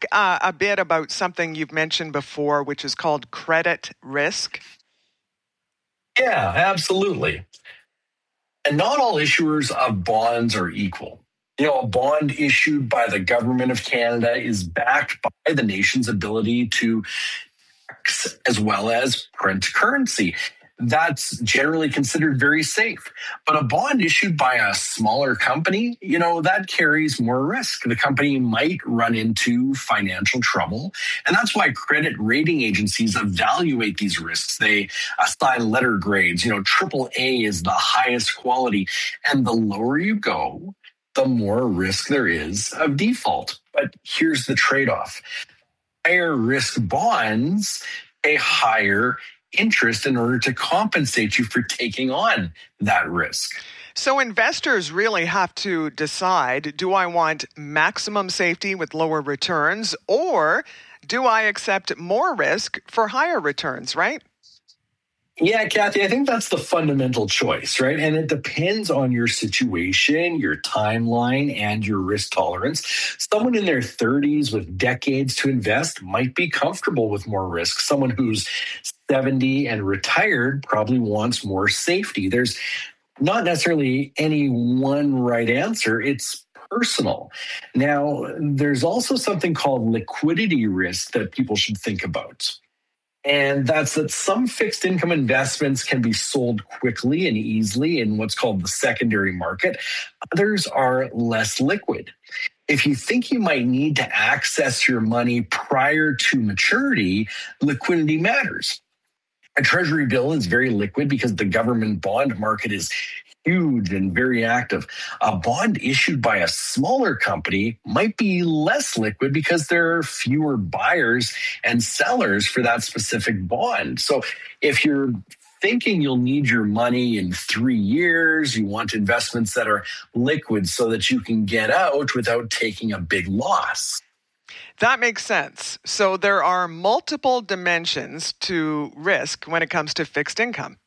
a bit about something you've mentioned before, which is called credit risk? Yeah, absolutely. And not all issuers of bonds are equal. A bond issued by the government of Canada is backed by the nation's ability to tax as well as print currency. That's generally considered very safe. But a bond issued by a smaller company, that carries more risk. The company might run into financial trouble. And that's why credit rating agencies evaluate these risks. They assign letter grades. Triple A is the highest quality. And the lower you go, the more risk there is of default. But here's the trade-off. Higher risk bonds pay higher interest in order to compensate you for taking on that risk. So investors really have to decide, do I want maximum safety with lower returns, or do I accept more risk for higher returns, right? Yeah, Kathy, I think that's the fundamental choice, right? And it depends on your situation, your timeline, and your risk tolerance. Someone in their 30s with decades to invest might be comfortable with more risk. Someone who's 70 and retired probably wants more safety. There's not necessarily any one right answer. It's personal. Now, there's also something called liquidity risk that people should think about. And that's that some fixed income investments can be sold quickly and easily in what's called the secondary market. Others are less liquid. If you think you might need to access your money prior to maturity, liquidity matters. A treasury bill is very liquid because the government bond market is huge and very active. A bond issued by a smaller company might be less liquid because there are fewer buyers and sellers for that specific bond. So if you're thinking you'll need your money in 3 years, you want investments that are liquid so that you can get out without taking a big loss. That makes sense. So there are multiple dimensions to risk when it comes to fixed income.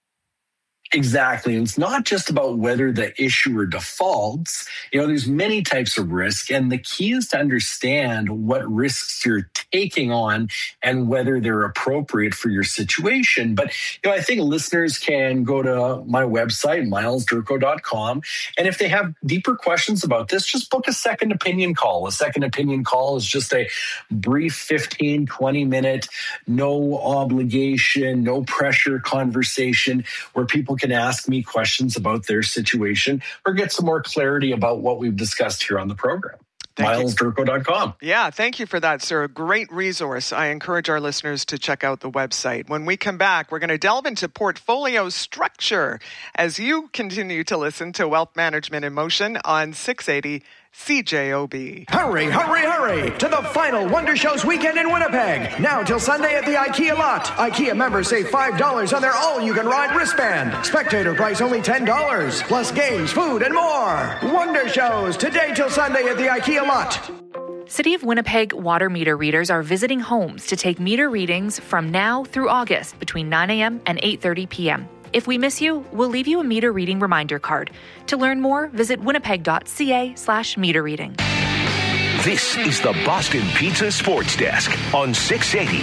Exactly. And it's not just about whether the issuer defaults. There's many types of risk, and the key is to understand what risks you're taking on and whether they're appropriate for your situation. But, I think listeners can go to my website, milesdurko.com. And if they have deeper questions about this, just book a second opinion call. A second opinion call is just a brief 15, 20-minute, no obligation, no pressure conversation where people can ask me questions about their situation or get some more clarity about what we've discussed here on the program. milesdurko.com. Yeah, thank you for that, sir. A great resource. I encourage our listeners to check out the website. When we come back, we're going to delve into portfolio structure as you continue to listen to Wealth Management in Motion on 680 CJOB. Hurry, hurry, hurry to the final Wonder Shows weekend in Winnipeg. Now till Sunday at the IKEA lot. IKEA members save $5 on their all-you-can-ride wristband. Spectator price only $10. Plus games, food, and more. Wonder Shows today till Sunday at the IKEA lot. City of Winnipeg water meter readers are visiting homes to take meter readings from now through August between 9 a.m. and 8:30 p.m. If we miss you, we'll leave you a meter reading reminder card. To learn more, visit winnipeg.ca/meter reading. This is the Boston Pizza Sports Desk on 680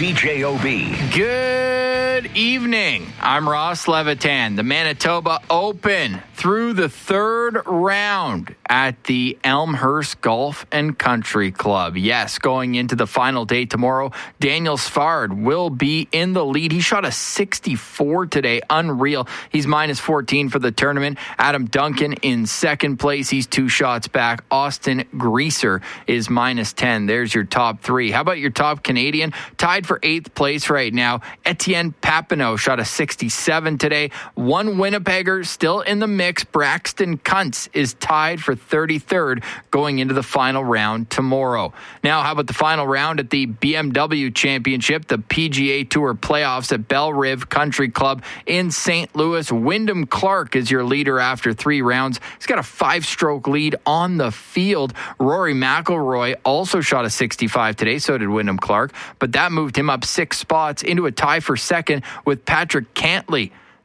CJOB. Good evening. I'm Ross Levitan. The Manitoba Open through the third round at the Elmhurst Golf and Country Club. Yes, going into the final day tomorrow, Daniel Svard will be in the lead. He shot a 64 today. Unreal. He's minus 14 for the tournament. Adam Duncan in second place. He's 2 shots back. Austin Greaser is minus 10. There's your top 3. How about your top Canadian? Tied for 8th place right now. Etienne Papineau shot a 67 today. 1 Winnipegger still in the mix. Braxton Kuntz is tied for 33rd going into the final round tomorrow. Now, how about the final round at the BMW Championship, the PGA Tour playoffs at Belle Rive Country Club in St. Louis? Wyndham Clark is your leader after 3 rounds. He's got a 5-stroke lead on the field. Rory McIlroy also shot a 65 today, so did Wyndham Clark, but that moved him up 6 spots into a tie for second with Patrick Cantlay.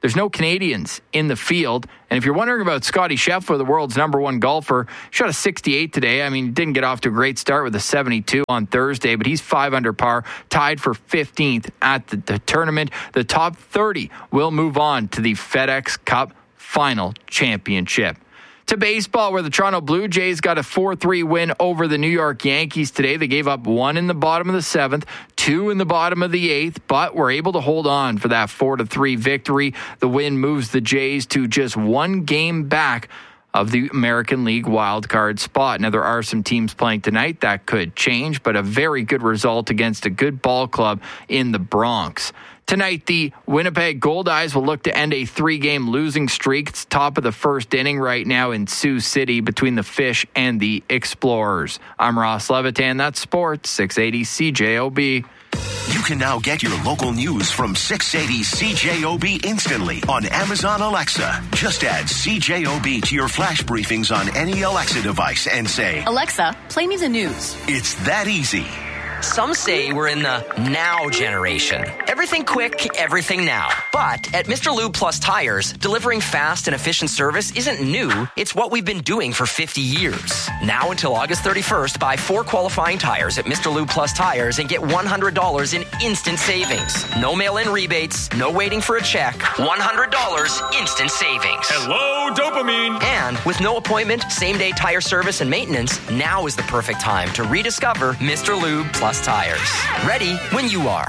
There's no Canadians in the field. And if you're wondering about Scottie Scheffler, the world's number one golfer, shot a 68 today. I mean, he didn't get off to a great start with a 72 on Thursday, but he's 5 under par, tied for 15th at the tournament. The top 30 will move on to the FedEx Cup Final Championship. To baseball, where the Toronto Blue Jays got a 4-3 win over the New York Yankees today. They gave up 1 in the bottom of the 7th, 2 in the bottom of the 8th, but were able to hold on for that 4-3 victory. The win moves the Jays to just 1 game back of the American League wildcard spot. Now, there are some teams playing tonight that could change, but a very good result against a good ball club in the Bronx. Tonight, the Winnipeg Goldeyes will look to end a 3-game losing streak. It's top of the first inning right now in Sioux City between the Fish and the Explorers. I'm Ross Levitan. That's Sports 680 CJOB. You can now get your local news from 680 CJOB instantly on Amazon Alexa. Just add CJOB to your flash briefings on any Alexa device and say, Alexa, play me the news. It's that easy. Some say we're in the now generation. Everything quick, everything now. But at Mr. Lube Plus Tires, delivering fast and efficient service isn't new. It's what we've been doing for 50 years. Now until August 31st, buy 4 qualifying tires at Mr. Lube Plus Tires and get $100 in instant savings. No mail-in rebates, no waiting for a check. $100 instant savings. Hello, dopamine. And with no appointment, same-day tire service and maintenance, now is the perfect time to rediscover Mr. Lube Plus Tires. Ready when you are.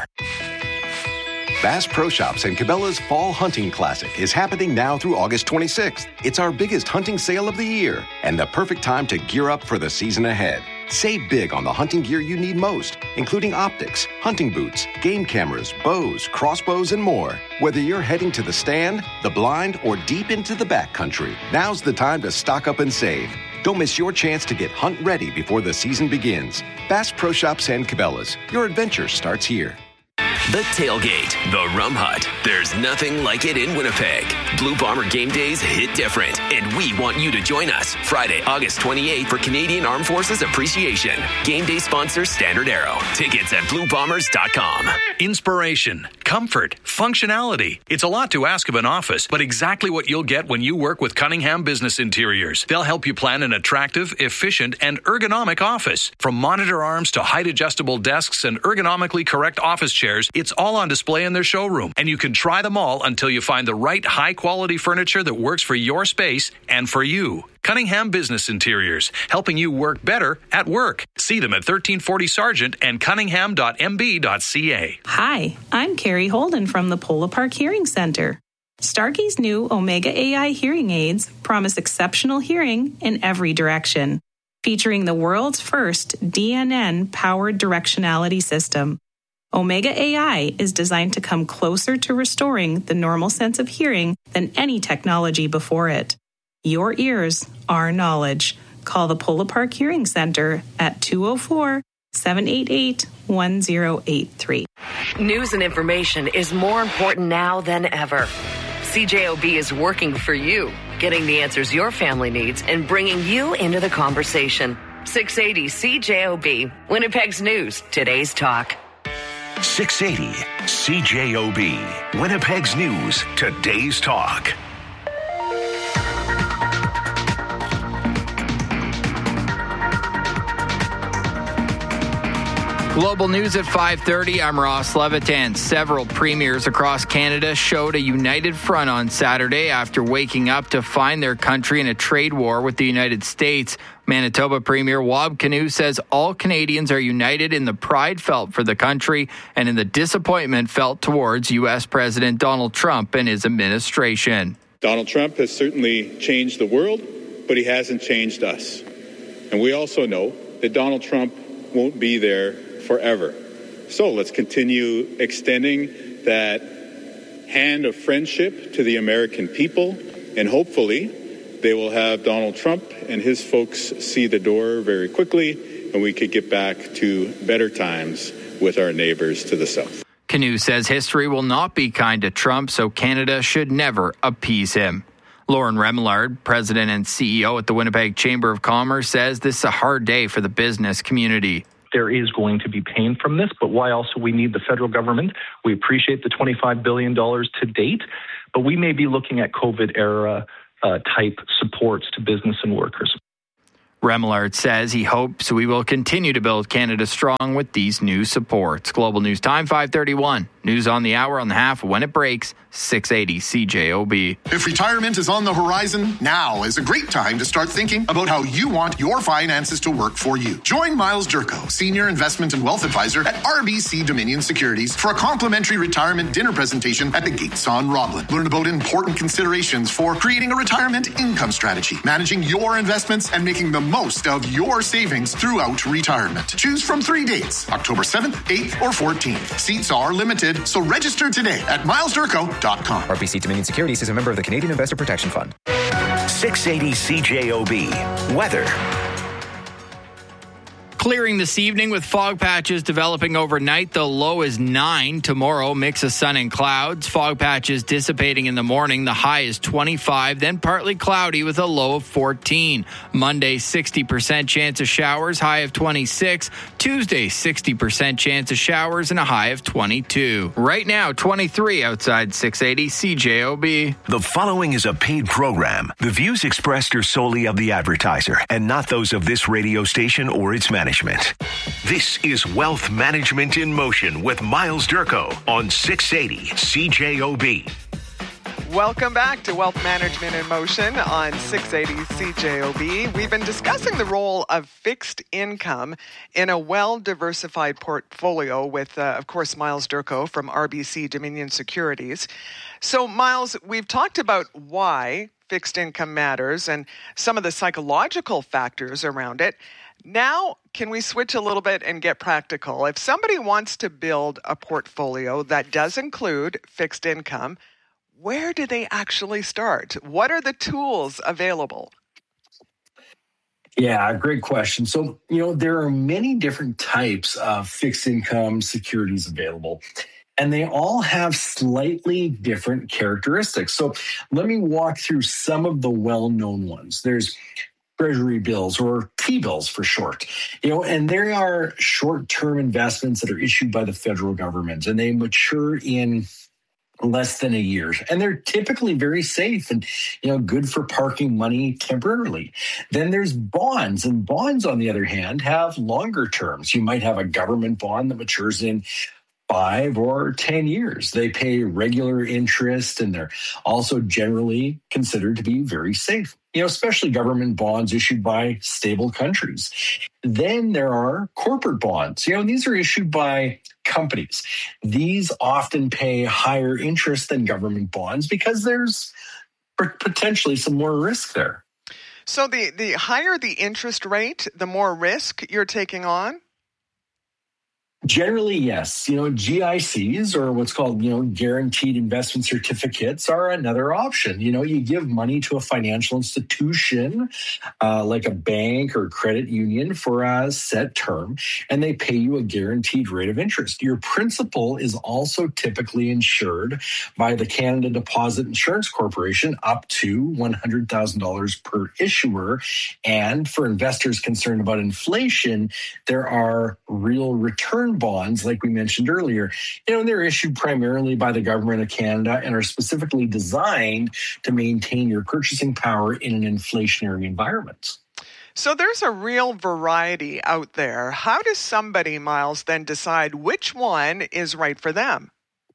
Bass Pro Shops and Cabela's Fall Hunting Classic is happening now through August 26th. It's our biggest hunting sale of the year and the perfect time to gear up for the season ahead. Save big on the hunting gear you need most, including optics, hunting boots, game cameras, bows, crossbows, and more. Whether you're heading to the stand, the blind, or deep into the backcountry, now's the time to stock up and save. Don't miss your chance to get hunt ready before the season begins. Bass Pro Shops and Cabela's. Your adventure starts here. The Tailgate, the Rum Hut. There's nothing like it in Winnipeg. Blue Bomber game days hit different, and we want you to join us Friday, August 28th for Canadian Armed Forces Appreciation. Game day sponsor Standard Arrow. Tickets at bluebombers.com. Inspiration, comfort, functionality. It's a lot to ask of an office, but exactly what you'll get when you work with Cunningham Business Interiors. They'll help you plan an attractive, efficient, and ergonomic office. From monitor arms to height-adjustable desks and ergonomically correct office chairs, it's all on display in their showroom, and you can try them all until you find the right high-quality furniture that works for your space and for you. Cunningham Business Interiors, helping you work better at work. See them at 1340 Sargent and cunningham.mb.ca. Hi, I'm Carrie Holden from the Polo Park Hearing Center. Starkey's new Omega AI hearing aids promise exceptional hearing in every direction, featuring the world's first DNN-powered directionality system. Omega AI is designed to come closer to restoring the normal sense of hearing than any technology before it. Your ears, our knowledge. Call the Polo Park Hearing Center at 204-788-1083. News and information is more important now than ever. CJOB is working for you, getting the answers your family needs and bringing you into the conversation. 680 CJOB, Winnipeg's news, today's talk. 680 CJOB, Winnipeg's news, today's talk. Global news at 5:30. I'm Ross Levitan. Several premiers across Canada showed a united front on Saturday after waking up to find their country in a trade war with the United States. Manitoba Premier Wab Kinew says all Canadians are united in the pride felt for the country and in the disappointment felt towards U.S. President Donald Trump and his administration. Donald Trump has certainly changed the world, but he hasn't changed us. And we also know that Donald Trump won't be there forever. So let's continue extending that hand of friendship to the American people, and hopefully they will have Donald Trump and his folks see the door very quickly, and we could get back to better times with our neighbors to the south. Kinew says history will not be kind to Trump, so Canada should never appease him. Lauren Remillard, president and CEO at the Winnipeg Chamber of Commerce, says this is a hard day for the business community. There is going to be pain from this, but why also we need the federal government. We appreciate the $25 billion to date, but we may be looking at COVID era type supports to business and workers. Remillard says he hopes we will continue to build Canada strong with these new supports. Global News Time, 5:31. News on the hour, on the half when it breaks, 680 CJOB. If retirement is on the horizon, now is a great time to start thinking about how you want your finances to work for you. Join Miles Durko, Senior Investment and Wealth Advisor at RBC Dominion Securities, for a complimentary retirement dinner presentation at the Gates on Roblin. Learn about important considerations for creating a retirement income strategy, managing your investments, and making the most of your savings throughout retirement. Choose from 3 dates, October 7th, 8th, or 14th. Seats are limited, so register today at milesdurko.com. RBC Dominion Securities is a member of the Canadian Investor Protection Fund. 680 CJOB. Weather. Clearing this evening with fog patches developing overnight. The low is 9. Tomorrow, mix of sun and clouds. Fog patches dissipating in the morning. The high is 25, then partly cloudy with a low of 14. Monday, 60% chance of showers, high of 26. Tuesday, 60% chance of showers and a high of 22. Right now, 23 outside 680 CJOB. The following is a paid program. The views expressed are solely of the advertiser and not those of this radio station or its management. This is Wealth Management in Motion with Miles Durko on 680 CJOB. Welcome back to Wealth Management in Motion on 680 CJOB. We've been discussing the role of fixed income in a well-diversified portfolio with, of course, Miles Durko from RBC Dominion Securities. So, Miles, we've talked about why fixed income matters and some of the psychological factors around it. Now, can we switch a little bit and get practical? If somebody wants to build a portfolio that does include fixed income, where do they actually start? What are the tools available? Yeah, great question. So, there are many different types of fixed income securities available, and they all have slightly different characteristics. So let me walk through some of the well-known ones. There's Treasury bills, or T-bills for short, and they are short-term investments that are issued by the federal government, and they mature in less than a year. And they're typically very safe and, good for parking money temporarily. Then there's bonds, and bonds, on the other hand, have longer terms. You might have a government bond that matures in 5 or 10 years. They pay regular interest, and they're also generally considered to be very safe, especially government bonds issued by stable countries. Then there are corporate bonds, and these are issued by companies. These often pay higher interest than government bonds because there's potentially some more risk there. So the higher the interest rate, the more risk you're taking on? Generally, yes. GICs, or what's called, guaranteed investment certificates, are another option. You give money to a financial institution, like a bank or credit union, for a set term, and they pay you a guaranteed rate of interest. Your principal is also typically insured by the Canada Deposit Insurance Corporation up to $100,000 per issuer. And for investors concerned about inflation, there are real return bonds, like we mentioned earlier. They're issued primarily by the government of Canada and are specifically designed to maintain your purchasing power in an inflationary environment. So there's a real variety out there. How does somebody, Miles, then decide which one is right for them?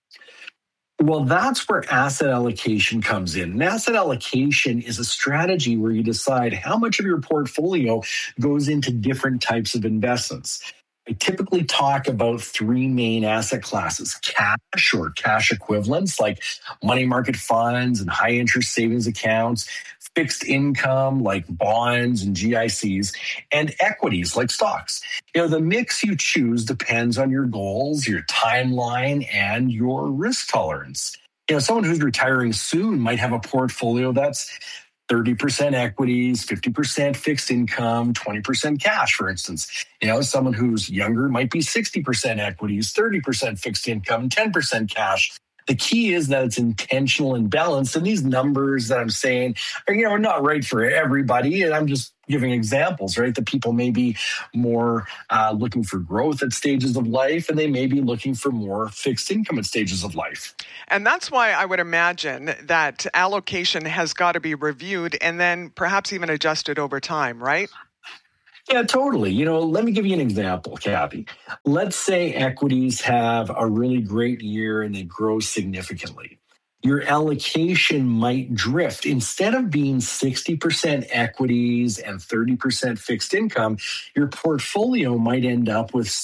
Well, that's where asset allocation comes in. And asset allocation is a strategy where you decide how much of your portfolio goes into different types of investments. I typically talk about 3 main asset classes: cash or cash equivalents like money market funds and high interest savings accounts, fixed income like bonds and GICs, and equities like stocks. The mix you choose depends on your goals, your timeline, and your risk tolerance. Someone who's retiring soon might have a portfolio that's 30% equities, 50% fixed income, 20% cash, for instance. Someone who's younger might be 60% equities, 30% fixed income, 10% cash. The key is that it's intentional and balanced. And these numbers that I'm saying are, not right for everybody. And I'm just giving examples, right? The people may be more looking for growth at stages of life, and they may be looking for more fixed income at stages of life. And that's why I would imagine that allocation has got to be reviewed and then perhaps even adjusted over time, right? Yeah, totally. Let me give you an example, Kathy. Let's say equities have a really great year and they grow significantly. Your allocation might drift. Instead of being 60% equities and 30% fixed income, your portfolio might end up with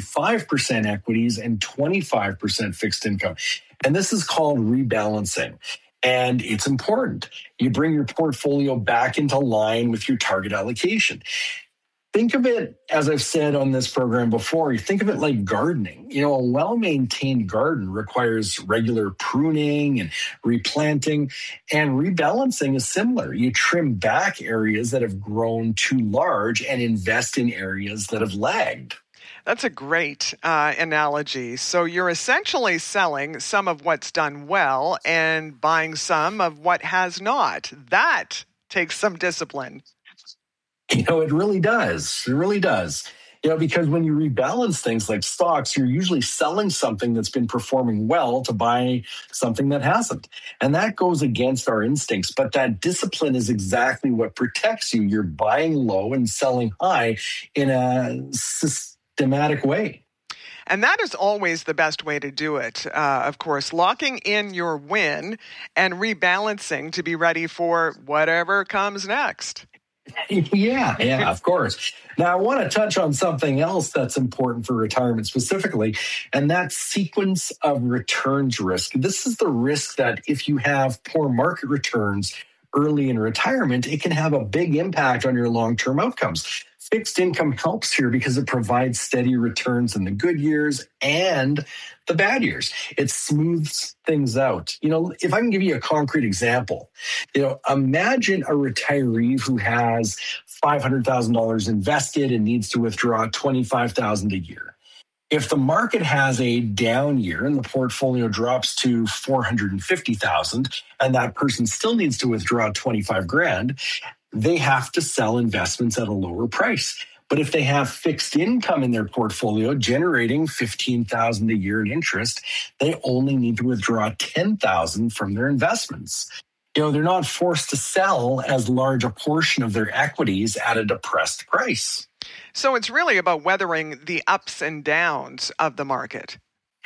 65% equities and 25% fixed income. And this is called rebalancing. And it's important. You bring your portfolio back into line with your target allocation. Think of it, as I've said on this program before, you think of it like gardening. A well-maintained garden requires regular pruning and replanting, and rebalancing is similar. You trim back areas that have grown too large and invest in areas that have lagged. That's a great analogy. So you're essentially selling some of what's done well and buying some of what has not. That takes some discipline. It really does. It really does. Because when you rebalance things like stocks, you're usually selling something that's been performing well to buy something that hasn't. And that goes against our instincts. But that discipline is exactly what protects you. You're buying low and selling high in a systematic way. And that is always the best way to do it, of course, locking in your win and rebalancing to be ready for whatever comes next. Yeah, of course. Now, I want to touch on something else that's important for retirement specifically, and that's sequence of returns risk. This is the risk that if you have poor market returns early in retirement, it can have a big impact on your long-term outcomes. Fixed income helps here because it provides steady returns in the good years and the bad years. It smooths things out. If I can give you a concrete example, imagine a retiree who has $500,000 invested and needs to withdraw $25,000 a year. If the market has a down year and the portfolio drops to $450,000 and that person still needs to withdraw $25,000, they have to sell investments at a lower price. But if they have fixed income in their portfolio generating $15,000 a year in interest, they only need to withdraw $10,000 from their investments. They're not forced to sell as large a portion of their equities at a depressed price. So it's really about weathering the ups and downs of the market.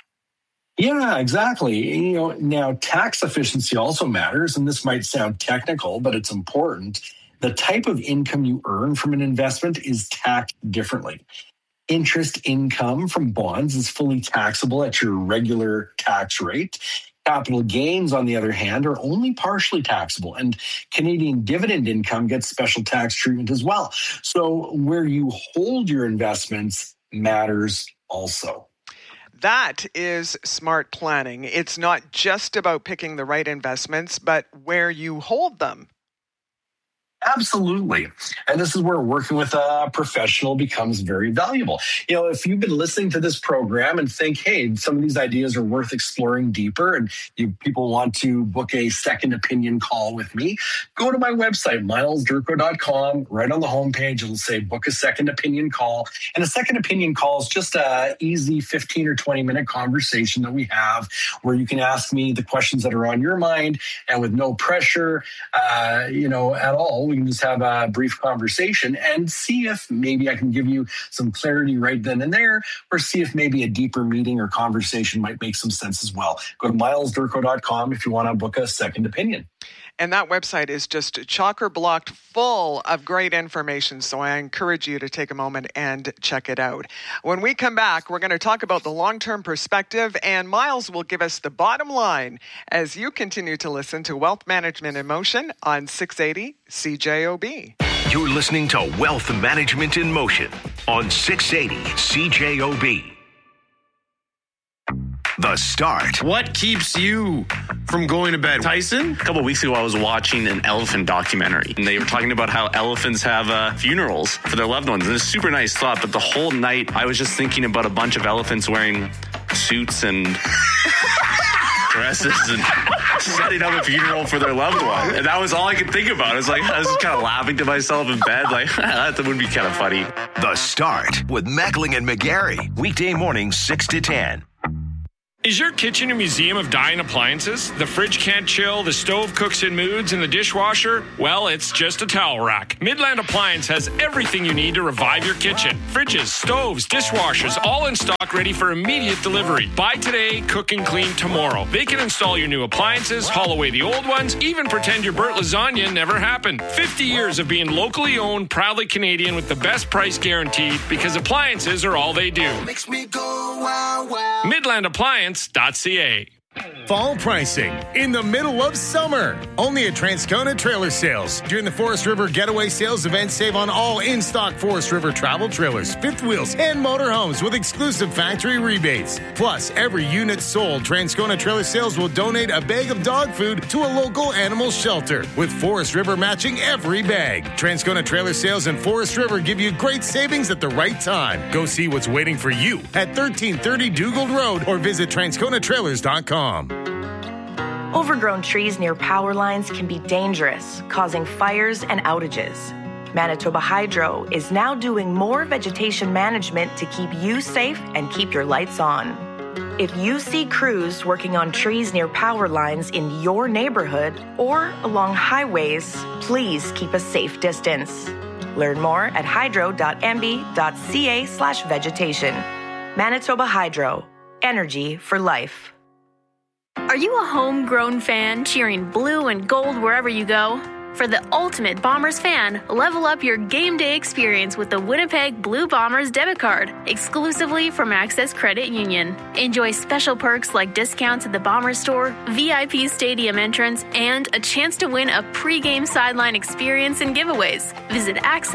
Yeah, exactly. Now tax efficiency also matters, and this might sound technical, but it's important. The type of income you earn from an investment is taxed differently. Interest income from bonds is fully taxable at your regular tax rate. Capital gains, on the other hand, are only partially taxable, and Canadian dividend income gets special tax treatment as well. So where you hold your investments matters also. That is smart planning. It's not just about picking the right investments, but where you hold them. Absolutely. And this is where working with a professional becomes very valuable. If you've been listening to this program and think, hey, some of these ideas are worth exploring deeper and people want to book a second opinion call with me, go to my website, milesdurko.com. Right on the homepage, it'll say book a second opinion call. And a second opinion call is just an easy 15 or 20-minute conversation that we have where you can ask me the questions that are on your mind and with no pressure, at all. We can just have a brief conversation and see if maybe I can give you some clarity right then and there, or see if maybe a deeper meeting or conversation might make some sense as well. Go to milesdurko.com if you want to book a second opinion. And that website is just chock-a-blocked full of great information, so I encourage you to take a moment and check it out. When we come back, we're going to talk about the long-term perspective, and Miles will give us the bottom line as you continue to listen to Wealth Management in Motion on 680 CJOB. You're listening to Wealth Management in Motion on 680 CJOB. The Start. What keeps you from going to bed? Tyson? A couple of weeks ago, I was watching an elephant documentary, and they were talking about how elephants have funerals for their loved ones. And it's a super nice thought, but the whole night, I was just thinking about a bunch of elephants wearing suits and caresses and setting up a funeral for their loved one. And that was all I could think about. I was just kind of laughing to myself in bed. Like, that would be kind of funny. The Start with Mackling and McGarry. Weekday mornings 6 to 10. Is your kitchen a museum of dying appliances? The fridge can't chill, the stove cooks in moods, and the dishwasher? Well, it's just a towel rack. Midland Appliance has everything you need to revive your kitchen. Fridges, stoves, dishwashers, all in stock ready for immediate delivery. Buy today, cook and clean tomorrow. They can install your new appliances, haul away the old ones, even pretend your burnt lasagna never happened. 50 years of being locally owned, proudly Canadian with the best price guaranteed because appliances are all they do. Makes me go wow, wow. Midland Appliance.ca. Fall pricing in the middle of summer. Only at Transcona Trailer Sales. During the Forest River Getaway Sales event, save on all in-stock Forest River travel trailers, fifth wheels, and motorhomes with exclusive factory rebates. Plus, every unit sold, Transcona Trailer Sales will donate a bag of dog food to a local animal shelter, with Forest River matching every bag. Transcona Trailer Sales and Forest River give you great savings at the right time. Go see what's waiting for you at 1330 Dugald Road or visit TransconaTrailers.com. Overgrown trees near power lines can be dangerous, causing fires and outages. Manitoba Hydro is now doing more vegetation management to keep you safe and keep your lights on. If you see crews working on trees near power lines in your neighborhood or along highways, please keep a safe distance. Learn more at hydro.mb.ca/vegetation. Manitoba Hydro. Energy for life. Are you a homegrown fan cheering blue and gold wherever you go? For the ultimate Bombers fan, level up your game day experience with the Winnipeg Blue Bombers debit card, exclusively from Access Credit Union. Enjoy special perks like discounts at the Bombers store, VIP stadium entrance, and a chance to win a pre-game sideline experience and giveaways. Visit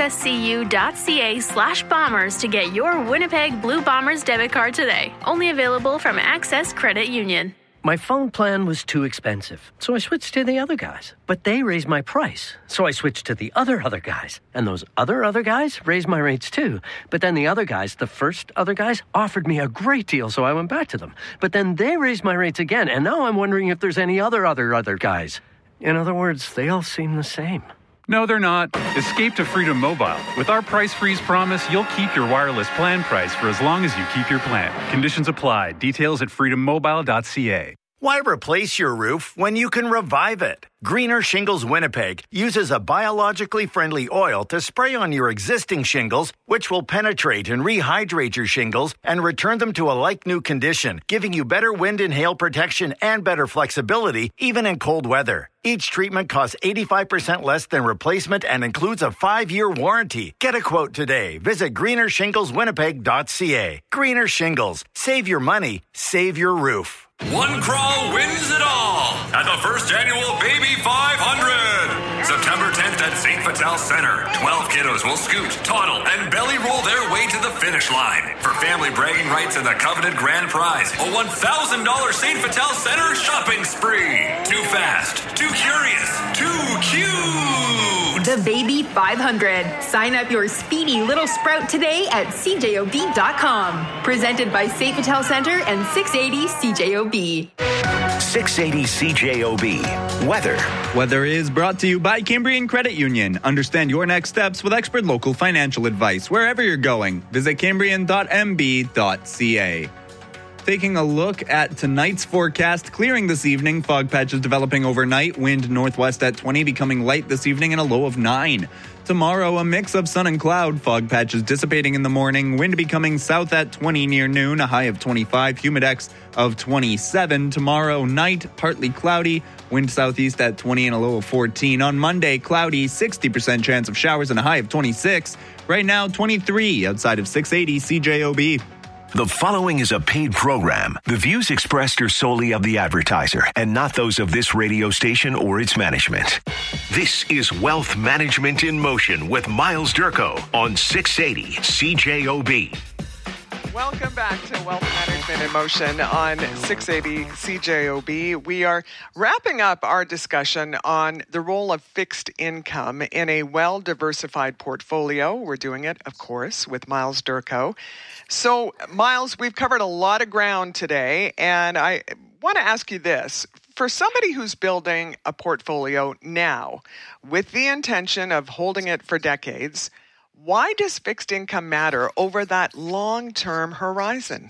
accesscu.ca/bombers to get your Winnipeg Blue Bombers debit card today. Only available from Access Credit Union. My phone plan was too expensive, so I switched to the other guys. But they raised my price, so I switched to the other guys. And those other guys raised my rates too. But then the other guys, the first other guys, offered me a great deal, so I went back to them. But then they raised my rates again, and now I'm wondering if there's any other guys. In other words, they all seem the same. No, they're not. Escape to Freedom Mobile. With our price freeze promise, you'll keep your wireless plan price for as long as you keep your plan. Conditions apply. Details at freedommobile.ca. Why replace your roof when you can revive it? Greener Shingles Winnipeg uses a biologically friendly oil to spray on your existing shingles, which will penetrate and rehydrate your shingles and return them to a like-new condition, giving you better wind and hail protection and better flexibility, even in cold weather. Each treatment costs 85% less than replacement and includes a 5-year warranty. Get a quote today. Visit greenershingleswinnipeg.ca. Greener Shingles. Save your money. Save your roof. One crawl wins it all at the first annual Baby 500. September 10th at St. Vital Center. 12 kiddos will scoot, toddle, and belly roll their way to the finish line. For family bragging rights and the coveted grand prize, a $1,000 St. Vital Center shopping spree. Too fast, too curious, too cute. The Baby 500. Sign up your speedy little sprout today at CJOB.com. Presented by St. Vital Center and 680 CJOB. 680 CJOB. Weather. Weather is brought to you by Cambrian Credit Union. Understand your next steps with expert local financial advice wherever you're going. Visit cambrian.mb.ca. Taking a look at tonight's forecast, clearing this evening, fog patches developing overnight, wind northwest at 20, becoming light this evening and a low of 9. Tomorrow, a mix of sun and cloud, fog patches dissipating in the morning, wind becoming south at 20 near noon, a high of 25, humidex of 27. Tomorrow night, partly cloudy, wind southeast at 20 and a low of 14. On Monday, cloudy, 60% chance of showers and a high of 26. Right now, 23 outside of 680 CJOB. The following is a paid program. The views expressed are solely of the advertiser and not those of this radio station or its management. This is Wealth Management in Motion with Miles Durko on 680 CJOB. Welcome back to Wealth Management in Motion on 680 CJOB. We are wrapping up our discussion on the role of fixed income in a well-diversified portfolio. We're doing it, of course, with Miles Durko. So, Miles, we've covered a lot of ground today, and want to ask you this. For somebody who's building a portfolio now with the intention of holding it for decades, why does fixed income matter over that long-term horizon?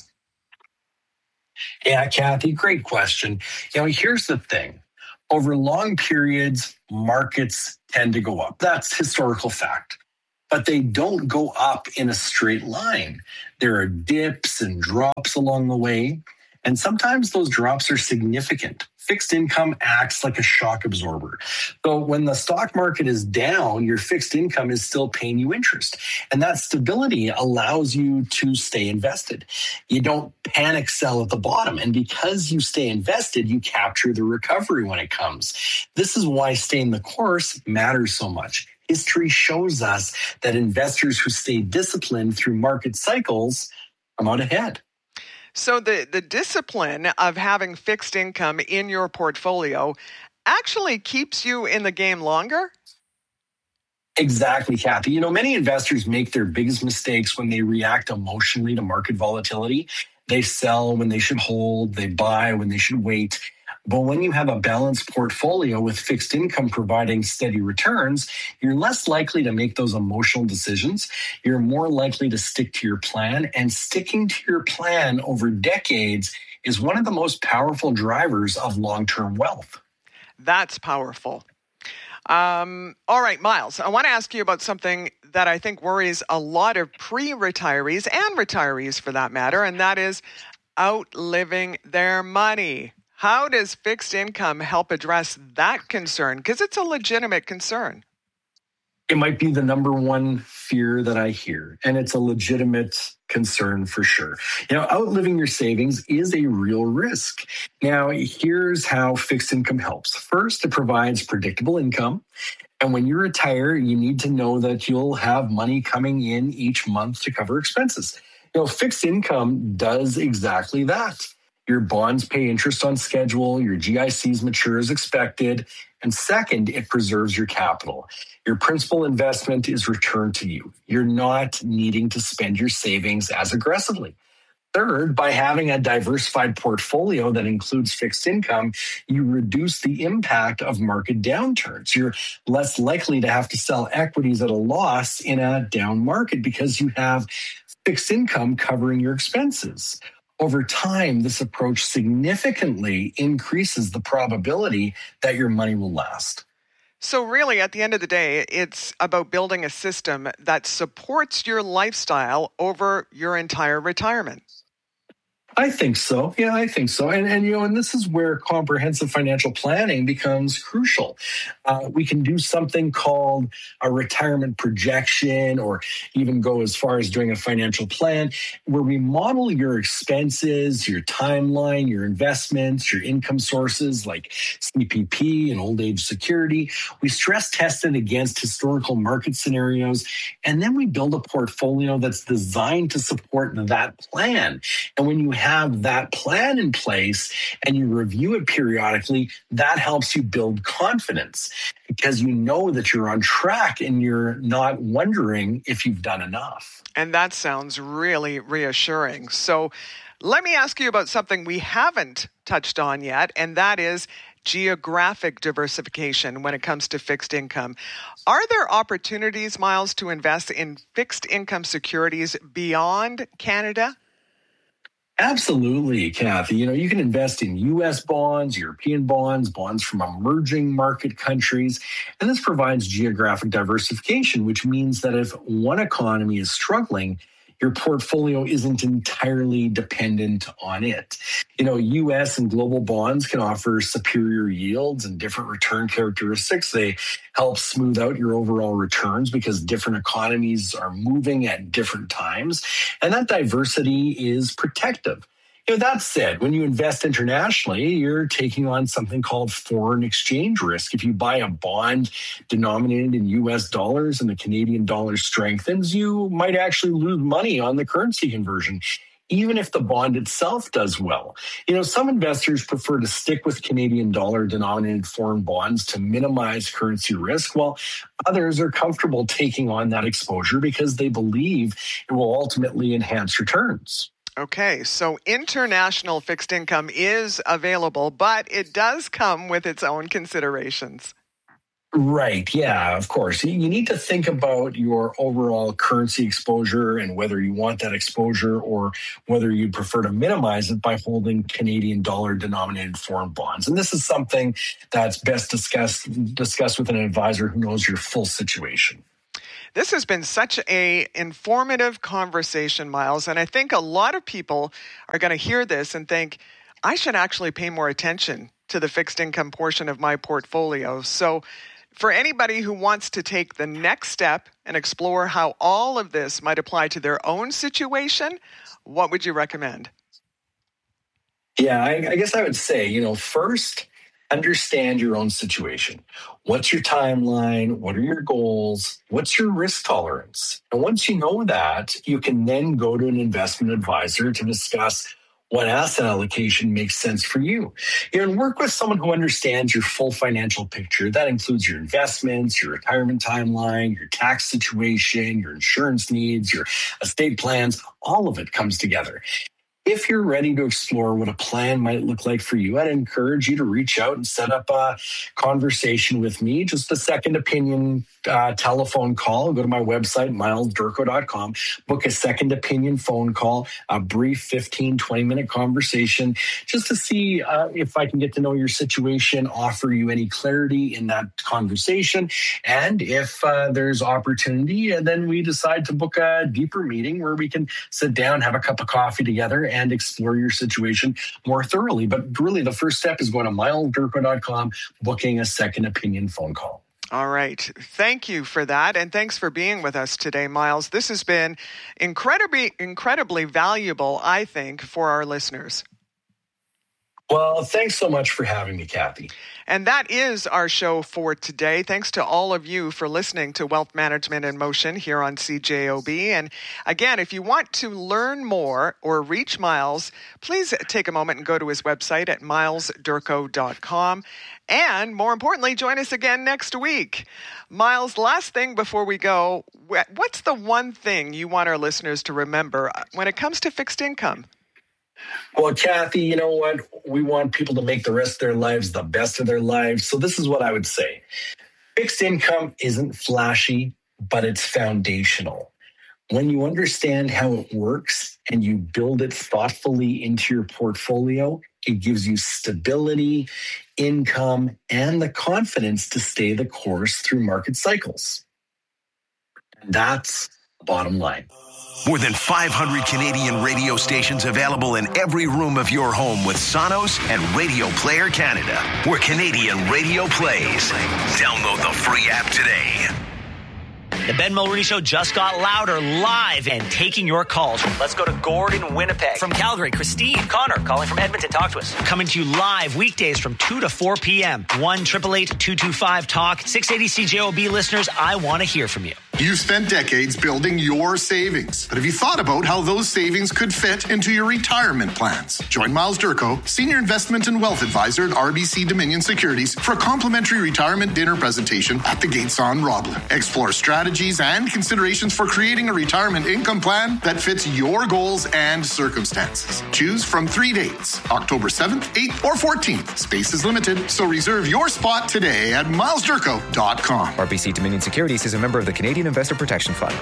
Yeah, Kathy, great question. Here's the thing. Over long periods, markets tend to go up. That's historical fact. But they don't go up in a straight line. There are dips and drops along the way, and sometimes those drops are significant. Fixed income acts like a shock absorber. So when the stock market is down, your fixed income is still paying you interest. And that stability allows you to stay invested. You don't panic sell at the bottom. And because you stay invested, you capture the recovery when it comes. This is why staying the course matters so much. History shows us that investors who stay disciplined through market cycles come out ahead. So the discipline of having fixed income in your portfolio actually keeps you in the game longer? Exactly, Kathy. Many investors make their biggest mistakes when they react emotionally to market volatility. They sell when they should hold, they buy when they should wait. But when you have a balanced portfolio with fixed income providing steady returns, you're less likely to make those emotional decisions. You're more likely to stick to your plan, and sticking to your plan over decades is one of the most powerful drivers of long-term wealth. That's powerful. All right, Miles, I want to ask you about something that I think worries a lot of pre-retirees and retirees for that matter, and that is outliving their money. How does fixed income help address that concern? Because it's a legitimate concern. It might be the number one fear that I hear, and it's a legitimate concern for sure. Outliving your savings is a real risk. Now, here's how fixed income helps. First, it provides predictable income. And when you retire, you need to know that you'll have money coming in each month to cover expenses. Fixed income does exactly that. Your bonds pay interest on schedule, your GICs mature as expected, and second, it preserves your capital. Your principal investment is returned to you. You're not needing to spend your savings as aggressively. Third, by having a diversified portfolio that includes fixed income, you reduce the impact of market downturns. You're less likely to have to sell equities at a loss in a down market because you have fixed income covering your expenses. Over time, this approach significantly increases the probability that your money will last. So really, at the end of the day, it's about building a system that supports your lifestyle over your entire retirement. I think so. Yeah, I think so. And this is where comprehensive financial planning becomes crucial. We can do something called a retirement projection, or even go as far as doing a financial plan where we model your expenses, your timeline, your investments, your income sources like CPP and old age security. We stress test it against historical market scenarios, and then we build a portfolio that's designed to support that plan. And when you have that plan in place and you review it periodically, that helps you build confidence because you know that you're on track and you're not wondering if you've done enough. And that sounds really reassuring. So let me ask you about something we haven't touched on yet, and that is geographic diversification when it comes to fixed income. Are there opportunities, Miles, to invest in fixed income securities beyond Canada? Absolutely, Kathy. You can invest in U.S. bonds, European bonds, bonds from emerging market countries. And this provides geographic diversification, which means that if one economy is struggling, your portfolio isn't entirely dependent on it. U.S. and global bonds can offer superior yields and different return characteristics. They help smooth out your overall returns because different economies are moving at different times. And that diversity is protective. That said, when you invest internationally, you're taking on something called foreign exchange risk. If you buy a bond denominated in U.S. dollars and the Canadian dollar strengthens, you might actually lose money on the currency conversion, even if the bond itself does well. Some investors prefer to stick with Canadian dollar denominated foreign bonds to minimize currency risk, while others are comfortable taking on that exposure because they believe it will ultimately enhance returns. Okay, so international fixed income is available, but it does come with its own considerations. Right. Yeah, of course. You need to think about your overall currency exposure and whether you want that exposure or whether you prefer to minimize it by holding Canadian dollar denominated foreign bonds. And this is something that's best discussed with an advisor who knows your full situation. This has been such an informative conversation, Miles, and I think a lot of people are going to hear this and think, I should actually pay more attention to the fixed income portion of my portfolio. So for anybody who wants to take the next step and explore how all of this might apply to their own situation, what would you recommend? Yeah, I guess I would say, first, understand your own situation. What's your timeline? What are your goals? What's your risk tolerance? And once you know that, you can then go to an investment advisor to discuss what asset allocation makes sense for you. And work with someone who understands your full financial picture. That includes your investments, your retirement timeline, your tax situation, your insurance needs, your estate plans. All of it comes together. If you're ready to explore what a plan might look like for you, I'd encourage you to reach out and set up a conversation with me, just a second opinion telephone call. Go to my website, milesdurko.com, book a second opinion phone call, a brief 15, 20-minute conversation, just to see if I can get to know your situation, offer you any clarity in that conversation. And if there's opportunity, and then we decide to book a deeper meeting where we can sit down, have a cup of coffee together, and explore your situation more thoroughly. But really, the first step is going to milesdurko.com, booking a second opinion phone call. All right. Thank you for that. And thanks for being with us today, Miles. This has been incredibly valuable, I think, for our listeners. Well, thanks so much for having me, Kathy. And that is our show for today. Thanks to all of you for listening to Wealth Management in Motion here on CJOB. And again, if you want to learn more or reach Miles, please take a moment and go to his website at milesdurko.com. And more importantly, join us again next week. Miles, last thing before we go, what's the one thing you want our listeners to remember when it comes to fixed income? Well, Kathy, you know what? We want people to make the rest of their lives the best of their lives. So this is what I would say. Fixed income isn't flashy, but it's foundational. When you understand how it works and you build it thoughtfully into your portfolio, it gives you stability, income, and the confidence to stay the course through market cycles. And that's the bottom line. More than 500 Canadian radio stations available in every room of your home with Sonos and Radio Player Canada, where Canadian radio plays. Download the free app today. The Ben Mulroney Show just got louder, live, and taking your calls. Let's go to Gordon, Winnipeg. From Calgary, Christine. Connor, calling from Edmonton. Talk to us. Coming to you live weekdays from 2 to 4 p.m. 1-888-225-TALK. 680 CJOB listeners, I want to hear from you. You've spent decades building your savings, but have you thought about how those savings could fit into your retirement plans? Join Miles Durko, Senior Investment and Wealth Advisor at RBC Dominion Securities, for a complimentary retirement dinner presentation at the Gates on Roblin. Explore strategies and considerations for creating a retirement income plan that fits your goals and circumstances. Choose from 3 dates, October 7th, 8th, or 14th. Space is limited, so reserve your spot today at milesdurko.com. RBC Dominion Securities is a member of the Canadian Investor Protection Fund.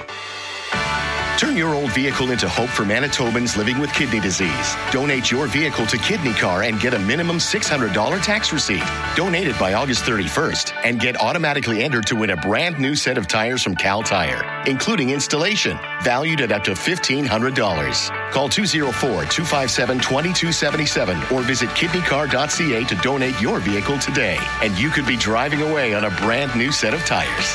Turn your old vehicle into hope for Manitobans living with kidney disease. Donate your vehicle to Kidney Car and get a minimum $600 tax receipt. Donate it by August 31st and get automatically entered to win a brand new set of tires from Cal Tire, including installation, valued at up to $1,500. Call 204-257-2277 or visit kidneycar.ca to donate your vehicle today. And you could be driving away on a brand new set of tires.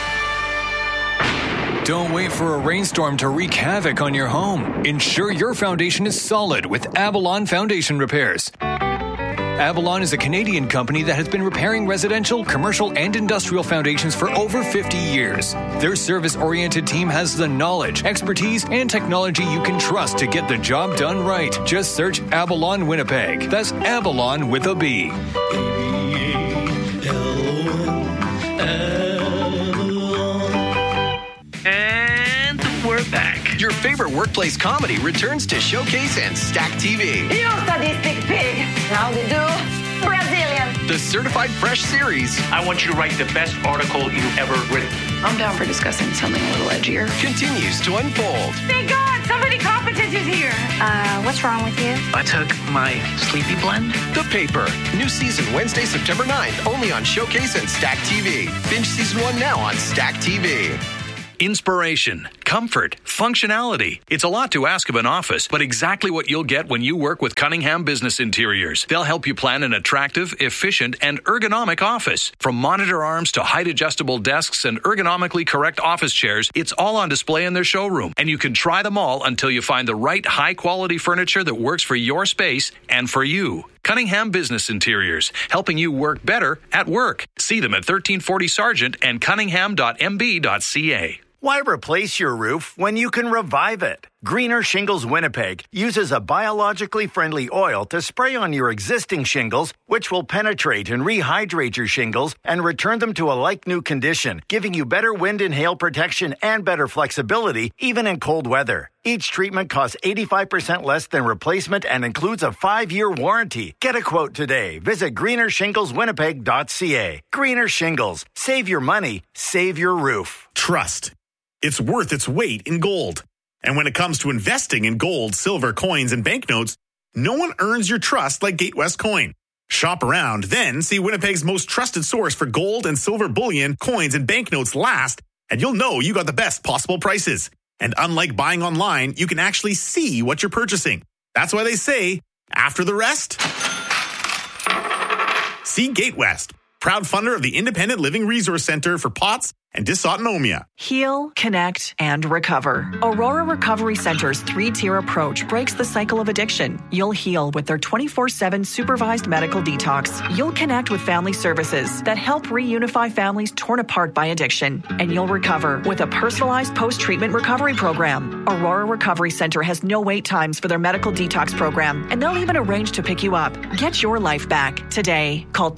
Don't wait for a rainstorm to wreak havoc on your home. Ensure your foundation is solid with Avalon Foundation Repairs. Avalon is a Canadian company that has been repairing residential, commercial, and industrial foundations for over 50 years. Their service-oriented team has the knowledge, expertise, and technology you can trust to get the job done right. Just search Avalon Winnipeg. That's Avalon with a B. And we're back. Your favorite workplace comedy returns to Showcase and Stack TV. You sadistic pig. How do you do? Brazilian. The Certified Fresh series. I want you to write the best article you've ever written. I'm down for discussing something a little edgier. Continues to unfold. Thank God, somebody competent is here. What's wrong with you? I took my sleepy blend. The Paper. New season Wednesday, September 9th. Only on Showcase and Stack TV. Binge season 1 now on Stack TV. Inspiration, comfort, functionality. It's a lot to ask of an office, but exactly what you'll get when you work with Cunningham Business Interiors. They'll help you plan an attractive, efficient, and ergonomic office. From monitor arms to height-adjustable desks and ergonomically correct office chairs, it's all on display in their showroom, and you can try them all until you find the right high-quality furniture that works for your space and for you. Cunningham Business Interiors, helping you work better at work. See them at 1340 Sargent and cunningham.mb.ca. Why replace your roof when you can revive it? Greener Shingles Winnipeg uses a biologically friendly oil to spray on your existing shingles, which will penetrate and rehydrate your shingles and return them to a like-new condition, giving you better wind and hail protection and better flexibility, even in cold weather. Each treatment costs 85% less than replacement and includes a 5-year warranty. Get a quote today. Visit greenershingleswinnipeg.ca. Greener Shingles. Save your money. Save your roof. Trust. It's worth its weight in gold. And when it comes to investing in gold, silver, coins, and banknotes, no one earns your trust like Gatewest Coin. Shop around, then see Winnipeg's most trusted source for gold and silver bullion, coins, and banknotes last, and you'll know you got the best possible prices. And unlike buying online, you can actually see what you're purchasing. That's why they say, after the rest, see Gatewest, proud funder of the Independent Living Resource Center for POTS and dysautonomia. Heal, connect, and recover. Aurora Recovery Center's 3-tier approach breaks the cycle of addiction. You'll heal with their 24/7 supervised medical detox. You'll connect with family services that help reunify families torn apart by addiction. And you'll recover with a personalized post-treatment recovery program. Aurora Recovery Center has no wait times for their medical detox program, and they'll even arrange to pick you up. Get your life back today. Call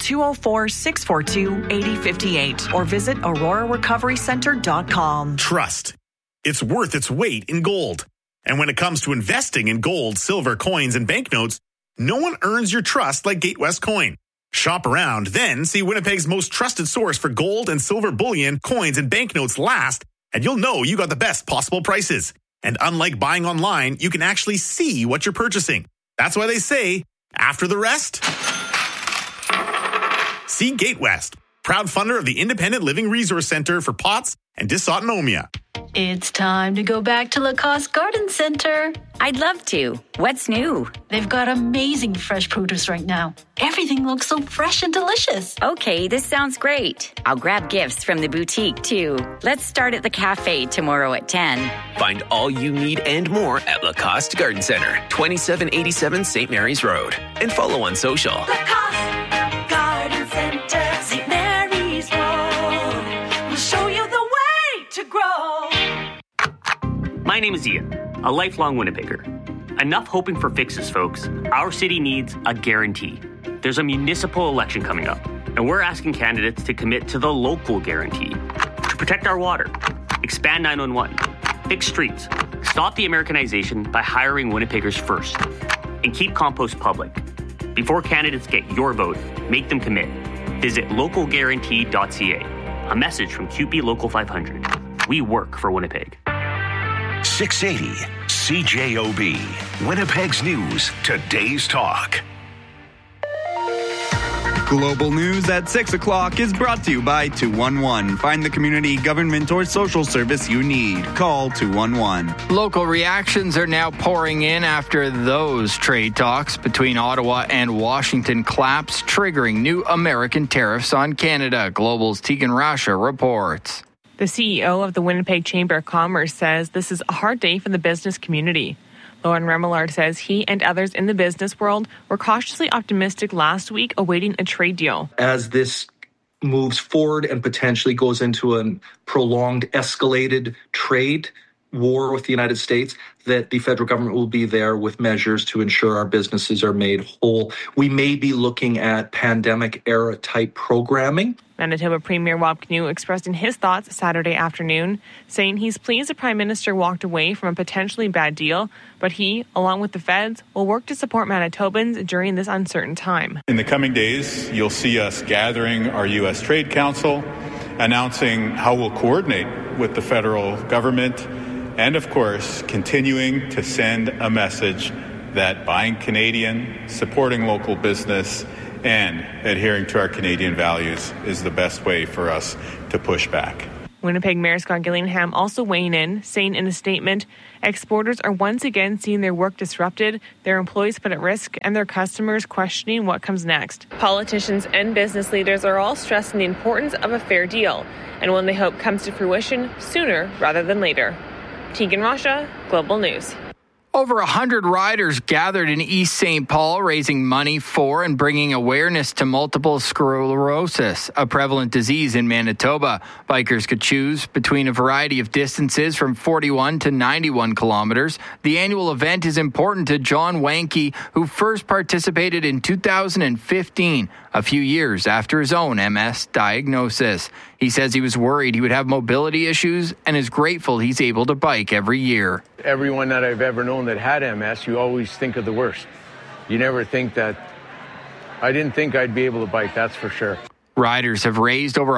204-642-8058 or visit AuroraRecoveryCenter.com. Trust. It's worth its weight in gold. And when it comes to investing in gold, silver, coins, and banknotes, no one earns your trust like Gatewest Coin. Shop around, then see Winnipeg's most trusted source for gold and silver bullion, coins, and banknotes last, and you'll know you got the best possible prices. And unlike buying online, you can actually see what you're purchasing. That's why they say, after the rest, see Gatewest, proud funder of the Independent Living Resource Center for POTS and dysautonomia. It's time to go back to Lacoste Garden Center. I'd love to. What's new? They've got amazing fresh produce right now. Everything looks so fresh and delicious. Okay, this sounds great. I'll grab gifts from the boutique, too. Let's start at the cafe tomorrow at 10. Find all you need and more at Lacoste Garden Center, 2787 St. Mary's Road. And follow on social. Lacoste Garden Center, St. Mary's Road. We'll show you the way to grow. My name is Ian, a lifelong Winnipegger. Enough hoping for fixes, folks. Our city needs a guarantee. There's a municipal election coming up, and we're asking candidates to commit to the local guarantee. To protect our water, expand 911, fix streets, stop the Americanization by hiring Winnipeggers first, and keep compost public. Before candidates get your vote, make them commit. Visit localguarantee.ca. A message from CUPE Local 500. We work for Winnipeg. 680 CJOB. Winnipeg's News. Today's Talk. Global News at 6 o'clock is brought to you by 211. Find the community, government, or social service you need. Call 211. Local reactions are now pouring in after those trade talks between Ottawa and Washington collapsed, triggering new American tariffs on Canada. Global's Tegan Rasha reports. The CEO of the Winnipeg Chamber of Commerce says this is a hard day for the business community. Lauren Remillard says he and others in the business world were cautiously optimistic last week, awaiting a trade deal. As this moves forward and potentially goes into a prolonged, escalated trade war with the United States, that the federal government will be there with measures to ensure our businesses are made whole. We may be looking at pandemic-era type programming. Manitoba Premier Rob Knew expressing his thoughts Saturday afternoon, saying he's pleased the Prime Minister walked away from a potentially bad deal, but he, along with the feds, will work to support Manitobans during this uncertain time. In the coming days, you'll see us gathering our U.S. Trade Council, announcing how we'll coordinate with the federal government, and of course, continuing to send a message that buying Canadian, supporting local business, and adhering to our Canadian values is the best way for us to push back. Winnipeg Mayor Scott Gillingham also weighing in, saying in a statement, exporters are once again seeing their work disrupted, their employees put at risk, and their customers questioning what comes next. Politicians and business leaders are all stressing the importance of a fair deal, and one they hope comes to fruition sooner rather than later. Tegan Rasha, Global News. Over 100 riders gathered in East St. Paul raising money for and bringing awareness to multiple sclerosis, a prevalent disease in Manitoba. Bikers could choose between a variety of distances from 41 to 91 kilometers. The annual event is important to John Wanke, who first participated in 2015, a few years after his own MS diagnosis. He says he was worried he would have mobility issues and is grateful he's able to bike every year. Everyone that I've ever known that had MS, you always think of the worst. You never think that. I didn't think I'd be able to bike, that's for sure. Riders have raised over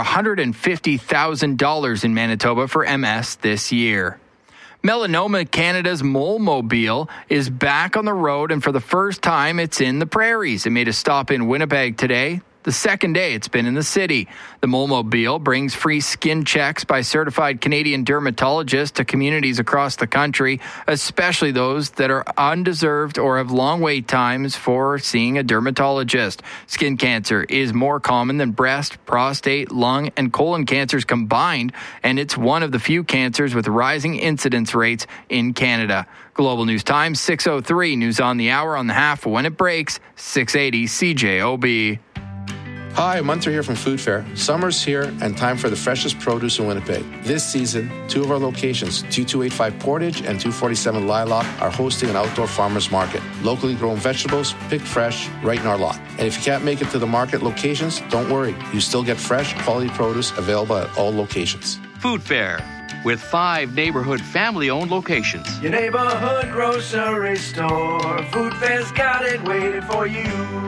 $150,000 in Manitoba for MS this year. Melanoma Canada's Molemobile is back on the road, and for the first time, it's in the prairies. It made a stop in Winnipeg today, the second day it's been in the city. The Molemobile brings free skin checks by certified Canadian dermatologists to communities across the country, especially those that are undeserved or have long wait times for seeing a dermatologist. Skin cancer is more common than breast, prostate, lung, and colon cancers combined, and it's one of the few cancers with rising incidence rates in Canada. Global News Time, 6:03. News on the hour on the half when it breaks, 680 CJOB. Hi, Munter here from Food Fair. Summer's here and time for the freshest produce in Winnipeg. This season, two of our locations, 2285 Portage and 247 Lilac, are hosting an outdoor farmers market. Locally grown vegetables, picked fresh, right in our lot. And if you can't make it to the market locations, don't worry. You still get fresh, quality produce available at all locations. Food Fair, with 5 neighborhood family-owned locations. Your neighborhood grocery store. Food Fair's got it waiting for you.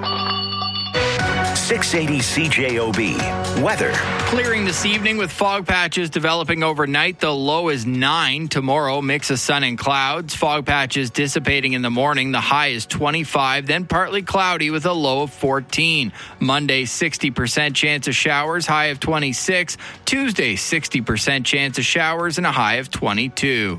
680 CJOB. Weather. Clearing this evening with fog patches developing overnight. The low is 9. Tomorrow, mix of sun and clouds. Fog patches dissipating in the morning. The high is 25. Then partly cloudy with a low of 14. Monday, 60% chance of showers. High of 26. Tuesday, 60% chance of showers and a high of 22.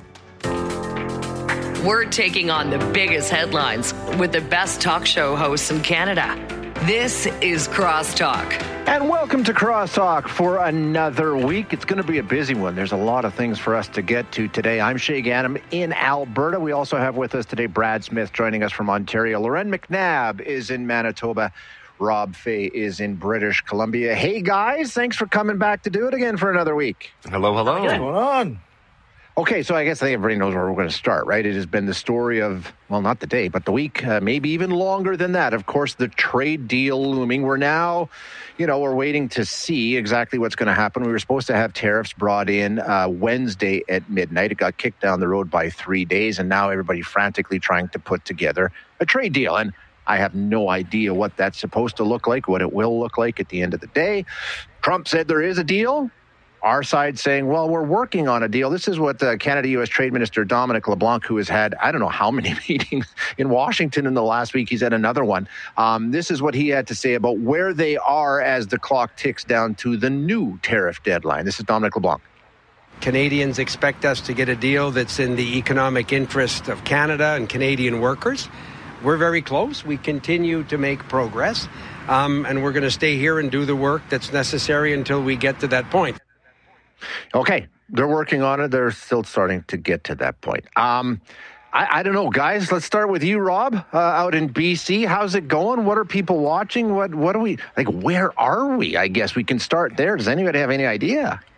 We're taking on the biggest headlines with the best talk show hosts in Canada. This is Crosstalk. And welcome to Crosstalk for another week. It's going to be a busy one. There's a lot of things for us to get to today. I'm Shay Ganem in Alberta. We also have with us today Brad Smith joining us from Ontario. Loren McNabb is in Manitoba. Rob Fay is in British Columbia. Hey, guys. Thanks for coming back to do it again for another week. Hello. What's going on? Okay, so I guess everybody knows where we're going to start, right? It has been the story of, well, not the day, but the week, maybe even longer than that. Of course, the trade deal looming. We're now, we're waiting to see exactly what's going to happen. We were supposed to have tariffs brought in Wednesday at midnight. It got kicked down the road by 3 days, and now everybody frantically trying to put together a trade deal. And I have no idea what that's supposed to look like, what it will look like at the end of the day. Trump said there is a deal. Our side saying, well, we're working on a deal. This is what Canada-U.S. Trade Minister Dominic LeBlanc, who has had, I don't know how many meetings in Washington in the last week. He's had another one. This is what he had to say about where they are as the clock ticks down to the new tariff deadline. This is Dominic LeBlanc. Canadians expect us to get a deal that's in the economic interest of Canada and Canadian workers. We're very close. We continue to make progress. And we're going to stay here and do the work that's necessary until we get to that point. Okay, they're working on it. They're still starting to get to that point. I don't know, guys. Let's start with you, Rob, out in BC. How's it going? What are people watching? What are we, like, where are we? I guess we can start there. Does anybody have any idea?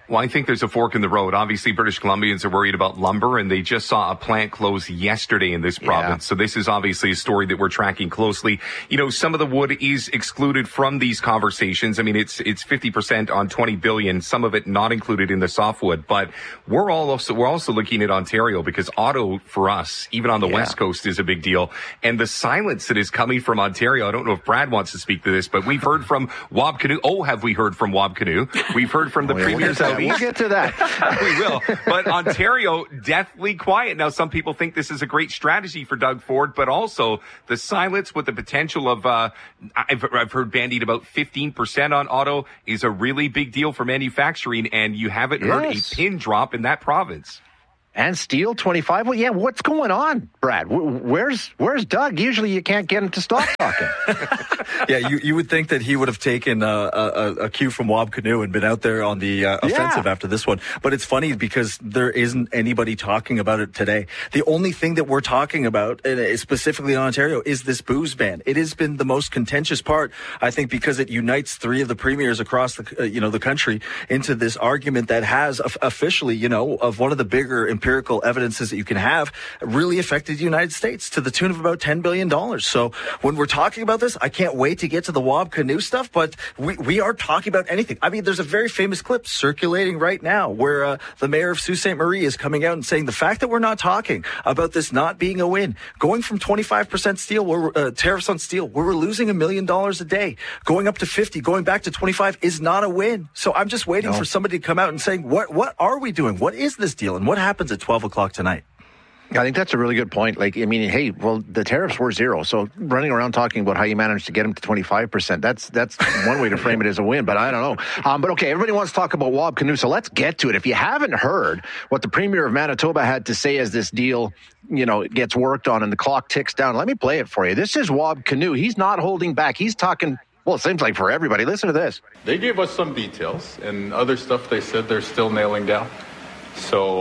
Well, I think there's a fork in the road. Obviously, British Columbians are worried about lumber, and they just saw a plant close yesterday in this province. So this is obviously a story that we're tracking closely. Some of the wood is excluded from these conversations. I mean, it's 50% on 20 billion, some of it not included in the softwood. But we're also looking at Ontario, because auto for us, even on the West Coast, is a big deal. And the silence that is coming from Ontario, I don't know if Brad wants to speak to this, but we've heard from Wab Kinew. Oh, have we heard from Wab Kinew? We've heard from the Premier's We'll get to that. We will. But Ontario, deathly quiet. Now, some people think this is a great strategy for Doug Ford, but also the silence with the potential of, I've heard bandied about 15% on auto is a really big deal for manufacturing, and you haven't heard a pin drop in that province. And steel, 25. Well, yeah, what's going on, Brad? Where's Doug? Usually you can't get him to stop talking. Yeah, you would think that he would have taken a cue from Wab Kinew and been out there on the offensive after this one. But it's funny because there isn't anybody talking about it today. The only thing that we're talking about, specifically in Ontario, is this booze ban. It has been the most contentious part, I think, because it unites three of the premiers across the country into this argument that has officially, of one of the bigger empirical evidences that you can have, really affected the United States to the tune of about $10 billion. So when we're talking about this, I can't wait to get to the Wab Kinew stuff, but we are talking about anything. I mean, there's a very famous clip circulating right now where the mayor of Sault Ste. Marie is coming out and saying the fact that we're not talking about this not being a win, going from 25% steel, tariffs on steel, where we're losing $1 million a day, going up to 50, going back to 25 is not a win. So I'm just waiting for somebody to come out and saying, what are we doing? What is this deal? And what happens at 12 o'clock tonight? I think that's a really good point. Hey, the tariffs were zero. So running around talking about how you managed to get them to 25%, that's one way to frame it as a win, but I don't know. But okay, everybody wants to talk about Wab Kinew, so let's get to it. If you haven't heard what the Premier of Manitoba had to say as this deal, gets worked on and the clock ticks down, let me play it for you. This is Wab Kinew. He's not holding back. He's talking, well, it seems like for everybody. Listen to this. They gave us some details, and other stuff they said they're still nailing down. So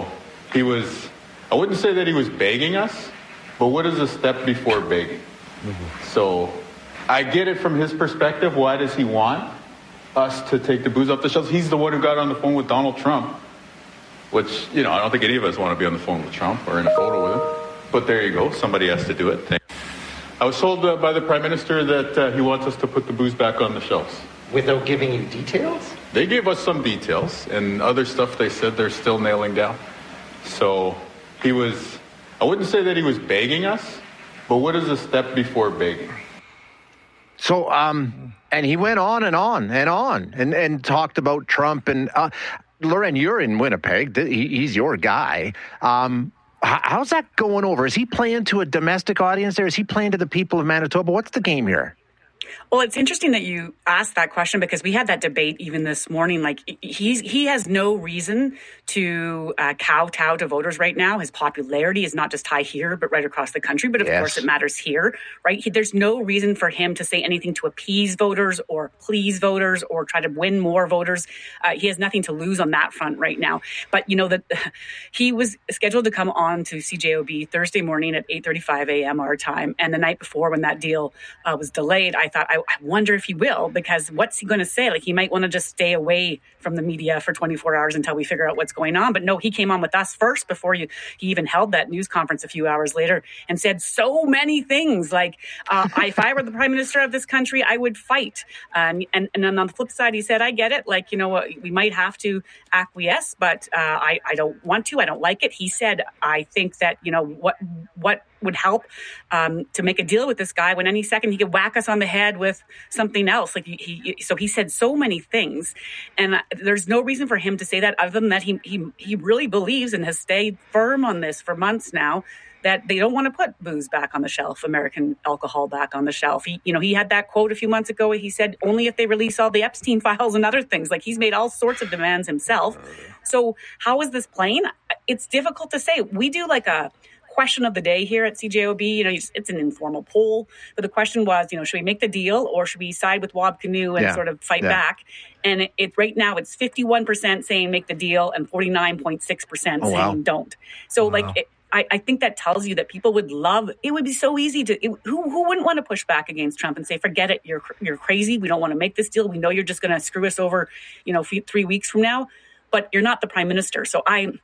I wouldn't say that he was begging us, but what is a step before begging? So I get it from his perspective. Why does he want us to take the booze off the shelves? He's the one who got on the phone with Donald Trump, which, I don't think any of us want to be on the phone with Trump or in a photo with him. But there you go. Somebody has to do it. I was told by the Prime Minister that he wants us to put the booze back on the shelves. Without giving you details? They gave us some details, and other stuff they said they're still nailing down. So I wouldn't say that he was begging us, but what is a step before begging? So, and he went on and on and on and talked about Trump. And Loren, you're in Winnipeg. He's your guy. How's that going over? Is he playing to a domestic audience there? Is he playing to the people of Manitoba? What's the game here? Well, it's interesting that you asked that question because we had that debate even this morning. He has no reason to kowtow to voters right now. His popularity is not just high here, but right across the country. But of course, it matters here, right? There's no reason for him to say anything to appease voters or please voters or try to win more voters. He has nothing to lose on that front right now. But that he was scheduled to come on to CJOB Thursday morning at 8:35 a.m. our time, and the night before when that deal was delayed, I thought, I wonder if he will, because what's he going to say? He might want to just stay away from the media for 24 hours until we figure out what's going on. But no, he came on with us first before he even held that news conference a few hours later and said so many things if I were the Prime Minister of this country, I would fight. And then on the flip side, he said, I get it. We might have to acquiesce, but I don't want to. I don't like it. He said, I think that, what would help to make a deal with this guy when any second he could whack us on the head with something else. So he said so many things, and there's no reason for him to say that other than that he really believes and has stayed firm on this for months now, that they don't want to put booze back on the shelf, American alcohol back on the shelf. He had that quote a few months ago. He said only if they release all the Epstein files and other things. He's made all sorts of demands himself. So how is this playing? It's difficult to say. We do a question of the day here at CJOB. It's an informal poll, but the question was, should we make the deal or should we side with Wab Kinew and sort of fight back? And right now it's 51% saying make the deal and 49.6% saying don't. So I think that tells you that people would love, it would be so easy who wouldn't want to push back against Trump and say, forget it, you're crazy. We don't want to make this deal. We know you're just going to screw us over, 3 weeks from now. but you're not the prime minister. So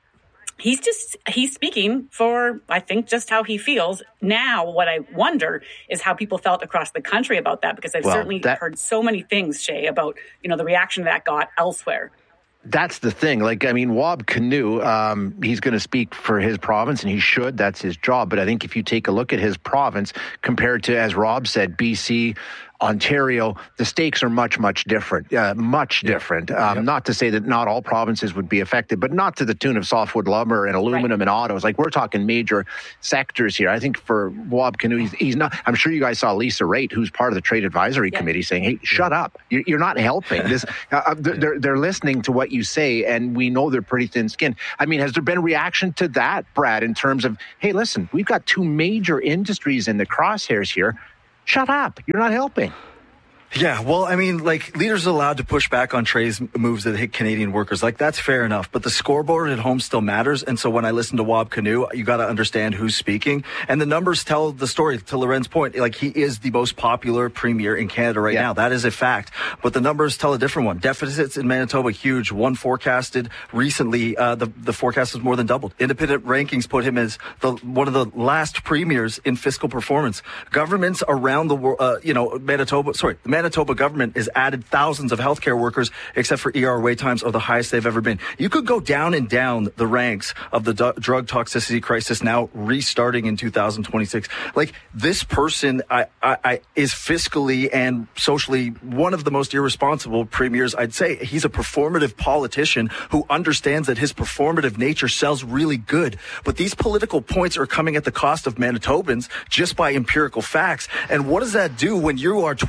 he's speaking for, I think, just how he feels. Now, what I wonder is how people felt across the country about that, because I've certainly heard so many things, Shay, about, the reaction that got elsewhere. That's the thing. Wab Kinew, he's going to speak for his province, and he should. That's his job. But I think if you take a look at his province compared to, as Rob said, BC, Ontario, the stakes are much, much different. Different. Not to say that not all provinces would be affected, but not to the tune of softwood lumber and aluminum and autos. We're talking major sectors here. I think for Wab Kinew, he's not. I'm sure you guys saw Lisa Raitt, who's part of the Trade Advisory Committee, saying, "Hey, shut up! You're not helping." This, they're listening to what you say, and we know they're pretty thin-skinned. Has there been a reaction to that, Brad, in terms of, "Hey, listen, we've got two major industries in the crosshairs here. Shut up. You're not helping." Yeah, well, leaders are allowed to push back on Trade's moves that hit Canadian workers. That's fair enough. But the scoreboard at home still matters. And so when I listen to Wab Kinew, you got to understand who's speaking. And the numbers tell the story. To Loren's point, he is the most popular premier in Canada right now. That is a fact. But the numbers tell a different one. Deficits in Manitoba, huge. One forecasted recently, the forecast has more than doubled. Independent rankings put him as one of the last premiers in fiscal performance. Governments around the world, the Manitoba government has added thousands of healthcare workers, except for ER wait times are the highest they've ever been. You could go down and down the ranks of the drug toxicity crisis now restarting in 2026. This person is fiscally and socially one of the most irresponsible premiers, I'd say. He's a performative politician who understands that his performative nature sells really good. But these political points are coming at the cost of Manitobans just by empirical facts. And what does that do when you are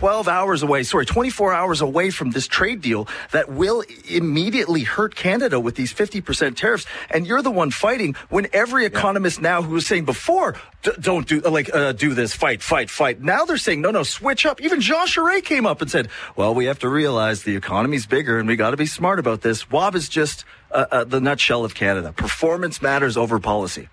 24 hours away from this trade deal that will immediately hurt Canada with these 50% tariffs? And you're the one fighting when every economist now who was saying before, don't do this, fight. Now they're saying, no, switch up. Even Jean Charest came up and said, well, we have to realize the economy's bigger and we got to be smart about this. Wab is just the nutshell of Canada. Performance matters over policy.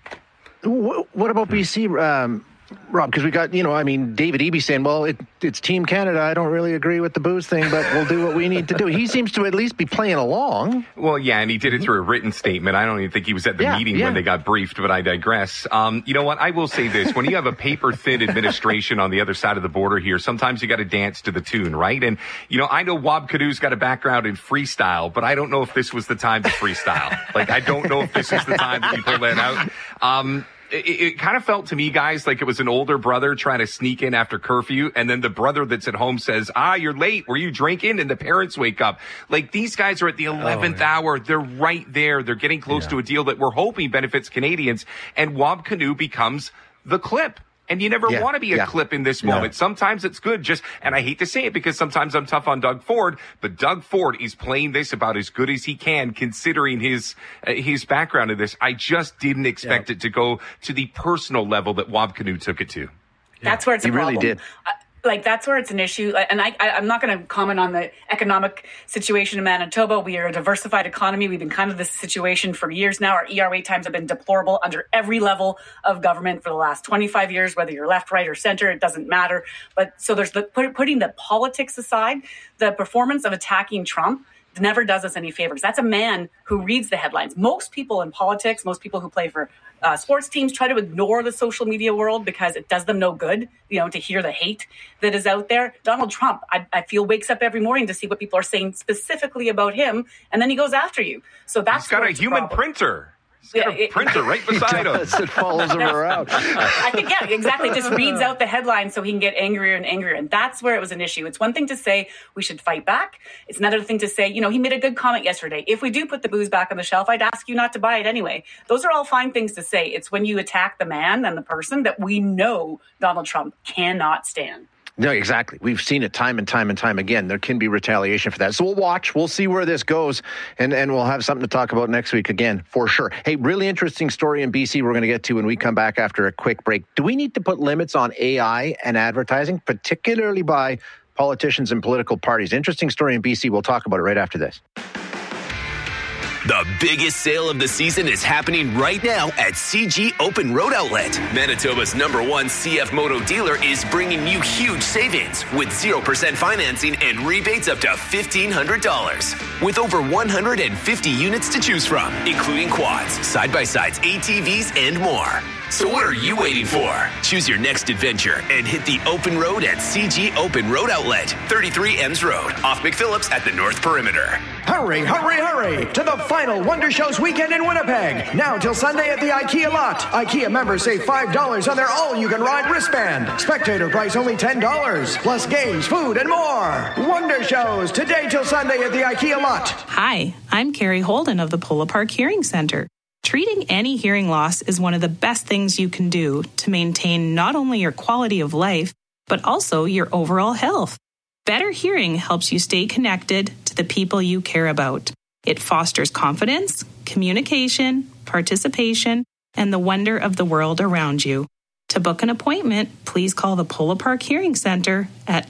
What about BC, Rob? Because we got, David Eby saying, well, it's Team Canada. I don't really agree with the booze thing, but we'll do what we need to do. He seems to at least be playing along. Well, yeah, and he did it through a written statement. I don't even think he was at the meeting when they got briefed, but I digress. You know what? I will say this. When you have a paper-thin administration on the other side of the border here, sometimes you got to dance to the tune, right? And, I know Wab Kinew's got a background in freestyle, but I don't know if this was the time to freestyle. I don't know if this is the time that you pull that out. It kind of felt to me, guys, like it was an older brother trying to sneak in after curfew. And then the brother that's at home says, you're late. Were you drinking? And the parents wake up. These guys are at the 11th hour. They're right there. They're getting close to a deal that we're hoping benefits Canadians. And Wab Kinew becomes the clip. And you never want to be a clip in this moment. Sometimes it's good and I hate to say it because sometimes I'm tough on Doug Ford, but Doug Ford is playing this about as good as he can considering his background in this. I just didn't expect it to go to the personal level that Wab Kinew took it to. That's where it's a problem. He really did. That's where it's an issue. And I'm not going to comment on the economic situation in Manitoba. We are a diversified economy. We've been kind of this situation for years now. Our ER wait times have been deplorable under every level of government for the last 25 years, whether you're left, right, or center, it doesn't matter. But so there's putting the politics aside, the performance of attacking Trump never does us any favors. That's a man who reads the headlines. Most people in politics, most people who play for sports teams try to ignore the social media world because it does them no good, to hear the hate that is out there. Donald Trump, I feel, wakes up every morning to see what people are saying specifically about him, and then he goes after you. So that's got a human printer. He's got a printer right beside him. It follows him around. I think, exactly. It just reads out the headline so he can get angrier and angrier. And that's where it was an issue. It's one thing to say we should fight back. It's another thing to say, he made a good comment yesterday. If we do put the booze back on the shelf, I'd ask you not to buy it anyway. Those are all fine things to say. It's when you attack the man and the person that we know Donald Trump cannot stand. No, exactly. We've seen it time and time and time again. There can be retaliation for that. So we'll watch. We'll see where this goes, and we'll have something to talk about next week again, for sure. Hey, really interesting story in BC we're going to get to when we come back after a quick break. Do we need to put limits on AI and advertising, particularly by politicians and political parties? Interesting story in BC. We'll talk about it right after this. The biggest sale of the season is happening right now at CG Open Road Outlet. Manitoba's #1 CF Moto dealer is bringing you huge savings with 0% financing and rebates up to $1,500. With over 150 units to choose from, including quads, side-by-sides, ATVs, and more. So what are you waiting for? Choose your next adventure and hit the open road at CG Open Road Outlet, 33 Ems Road, off McPhillips at the North Perimeter. Hurry, hurry, hurry to the final Wonder Shows weekend in Winnipeg. Now till Sunday at the IKEA lot. IKEA members save $5 on their all-you-can-ride wristband. Spectator price only $10, plus games, food, and more. Wonder Shows today till Sunday at the IKEA lot. Hi, I'm Carrie Holden of the Polo Park Hearing Center. Treating any hearing loss is one of the best things you can do to maintain not only your quality of life, but also your overall health. Better hearing helps you stay connected to the people you care about. It fosters confidence, communication, participation, and the wonder of the world around you. To book an appointment, please call the Polo Park Hearing Center at